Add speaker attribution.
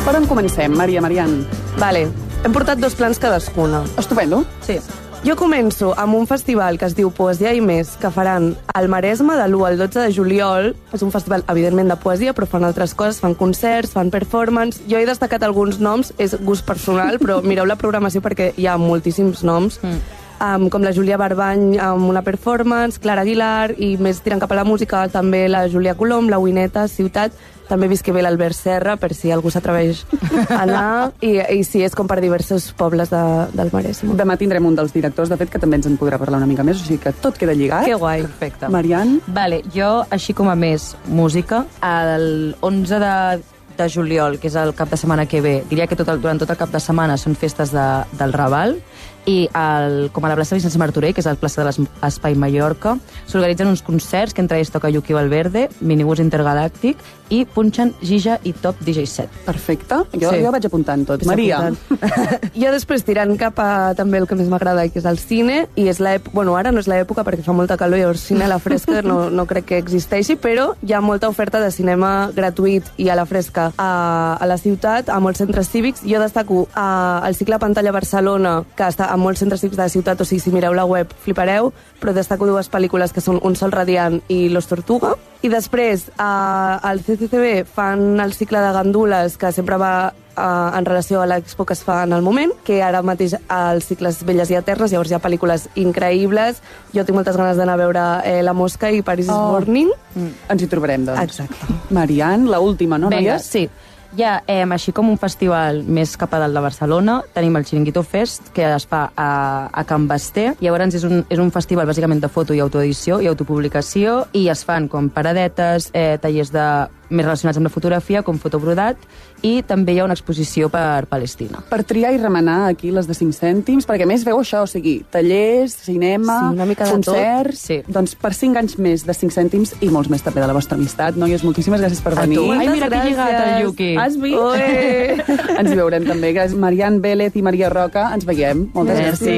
Speaker 1: Per on comencem, Marian?
Speaker 2: Vale, hem portat 2 plans cadascuna.
Speaker 1: Estupendo.
Speaker 2: Sí. Jo començo amb un festival que es diu Poesia i Més, que faran al Maresme de l'1 al 12 de juliol. És un festival, evidentment, de poesia, però fan altres coses, fan concerts, fan performance. Jo he destacat alguns noms, és gust personal, però mireu la programació perquè hi ha moltíssims noms. Com la Júlia Barbany amb una performance, Clara Aguilar, i més tirant cap a la música també la Júlia Colom, la Wineta, Ciutat, també visqui bé l'Albert Serra, per si algú s'atreveix a anar, i sí, és com per diversos pobles del Maresme.
Speaker 1: Demà tindrem un dels directors, de fet, que també ens en podrà parlar una mica més, o sigui que tot queda lligat.
Speaker 2: Que guai.
Speaker 3: Perfecte.
Speaker 1: Marian?
Speaker 3: Vale, jo, així com a més música, el 11 de juliol, que és el cap de setmana que ve, diria que durant tot el cap de setmana són festes del Raval, i com a la plaça Vicenç Martorell, que és la plaça de l'Espai Mallorca, s'organitzen uns concerts que entre ells toca Yuki Valverde, Minibús Intergalàctic i punxen Gija i Top DJ Set.
Speaker 1: Perfecte. Jo vaig apuntant tot. Maria?
Speaker 2: Jo després tirant cap a també el que més m'agrada, que és el cine, i és ara no és l'època perquè fa molta calor, llavors cine a la fresca no crec que existeixi, però hi ha molta oferta de cinema gratuït i a la fresca a la ciutat, a molts centres cívics. Jo destaco el cicle Pantalla Barcelona, que està a molts centres cívics de la ciutat, o sigui, si mireu la web flipareu, però destaco 2 pel·lícules que són Un sol radiant i Los Tortuga. I després, al CCCB fan el cicle de gandules, que sempre va en relació a l'expo que es fa en el moment, que ara mateix el cicle és Belles i Eternes, llavors hi ha pel·lícules increïbles. Jo tinc moltes ganes d'anar a veure La Mosca i Paris is Burning.
Speaker 1: Ens hi trobarem, doncs.
Speaker 2: Exacte.
Speaker 1: Marian, l'última, no?
Speaker 3: Vinga, sí. Ja, així com un festival més cap a dalt de Barcelona, tenim el Chiringuito Fest, que es fa a Can Basté. Llavors és un festival bàsicament de foto i autoedició i autopublicació, i es fan com paradetes, tallers més relacionats amb la fotografia, com fotobrodat, i també hi ha una exposició per Palestina.
Speaker 1: Per triar i remenar aquí les de 5 cèntims, perquè a més veu això, o sigui, tallers, cinema,
Speaker 2: una mica de
Speaker 1: concerts...
Speaker 3: Sí.
Speaker 1: Doncs per 5 anys més de 5 cèntims i molts més també de la vostra amistat. Noies, moltíssimes gràcies per venir.
Speaker 3: Ai, mira que lligat el Yuki.
Speaker 1: Has vist? Ens hi veurem també. Gràcies, Marian Vélez i Maria Roca. Ens veiem. Moltes gràcies.